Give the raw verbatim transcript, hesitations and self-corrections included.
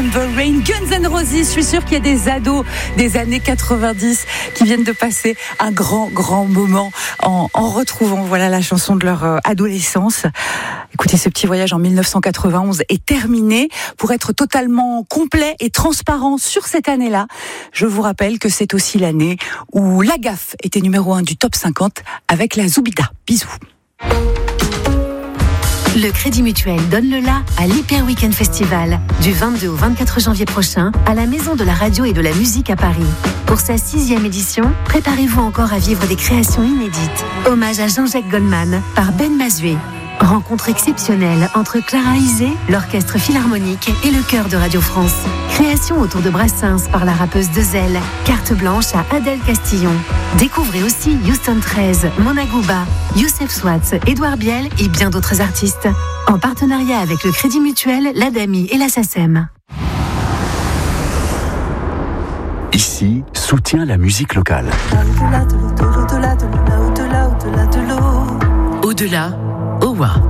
November Rain, Guns N' Roses. Je suis sûre qu'il y a des ados des années quatre-vingt-dix qui viennent de passer un grand, grand moment en, en retrouvant voilà, la chanson de leur adolescence. Écoutez, ce petit voyage en dix-neuf cent quatre-vingt-onze est terminé. Pour être totalement complet et transparent sur cette année-là, je vous rappelle que c'est aussi l'année où La Gaffe était numéro un du top cinquante avec la Zoubida. Bisous. Le Crédit Mutuel donne le la à l'Hyper Weekend Festival du vingt-deux au vingt-quatre janvier prochain à la Maison de la Radio et de la Musique à Paris. Pour sa sixième édition, préparez-vous encore à vivre des créations inédites. Hommage à Jean-Jacques Goldman par Ben Mazué. Rencontre exceptionnelle entre Clara Isé, l'Orchestre Philharmonique et le Chœur de Radio France. Création autour de Brassens par la rappeuse Dezel. Carte blanche à Adèle Castillon. Découvrez aussi Houston treize, Mona Gouba, Youssef Swatz, Édouard Biel et bien d'autres artistes. En partenariat avec le Crédit Mutuel, l'Adami et la SACEM. Ici, soutient la musique locale. Au-delà, Owa.